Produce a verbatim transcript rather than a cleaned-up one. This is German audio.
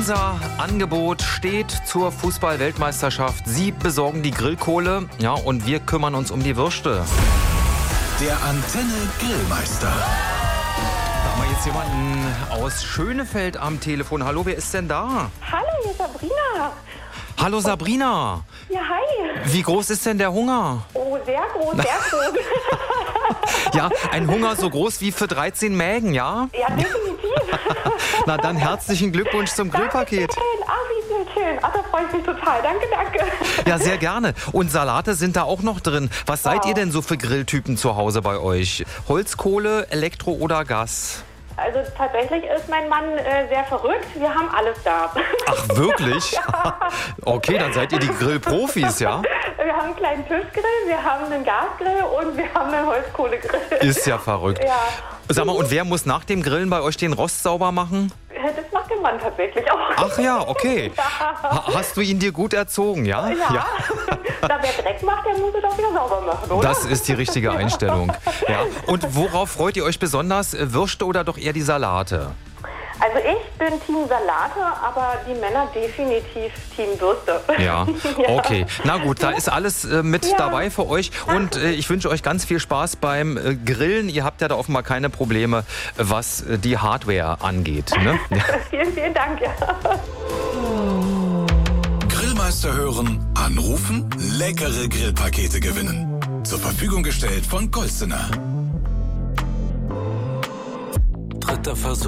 Unser Angebot steht zur Fußball-Weltmeisterschaft. Sie besorgen die Grillkohle, ja, und wir kümmern uns um die Würste. Der Antenne Grillmeister. Da haben wir jetzt jemanden aus Schönefeld am Telefon. Hallo, wer ist denn da? Hallo, hier ist Sabrina. Hallo Sabrina. Ja, hi. Wie groß ist denn der Hunger? Oh, sehr groß, sehr groß. Ja, ein Hunger so groß wie für dreizehn Mägen, ja? Ja, definitiv. Na dann herzlichen Glückwunsch zum Grillpaket. Dankeschön. Ach, wie schön. Ach, da freue ich mich total. Danke, danke. Ja, sehr gerne. Und Salate sind da auch noch drin. Was seid Wow. ihr denn so für Grilltypen zu Hause bei euch? Holzkohle, Elektro oder Gas? Also tatsächlich ist mein Mann äh, sehr verrückt. Wir haben alles da. Ach, wirklich? Ja. Okay, dann seid ihr die Grillprofis, ja? Wir haben einen kleinen Tischgrill, wir haben einen Gasgrill und wir haben einen Holzkohlegrill. Ist ja verrückt. Ja. Sag mal, und wer muss nach dem Grillen bei euch den Rost sauber machen? Das macht der Mann tatsächlich auch. Ach ja, okay. Ja. Ha- Hast du ihn dir gut erzogen, ja? Ja. Da wer Dreck macht, der muss es auch wieder sauber machen, oder? Das ist die richtige Einstellung. Ja. Und worauf freut ihr euch besonders? Würste oder doch eher die Salate? Also ich bin Team Salate, aber die Männer definitiv Team Würste. Ja, okay. Na gut, da ist alles äh, mit Ja. dabei für euch. Und äh, ich wünsche euch ganz viel Spaß beim äh, Grillen. Ihr habt ja da offenbar keine Probleme, was äh, die Hardware angeht. Ne? Ja. Vielen, vielen Dank. Ja. Grillmeister hören, anrufen, leckere Grillpakete gewinnen. Zur Verfügung gestellt von Golstener. Dritter Versuch.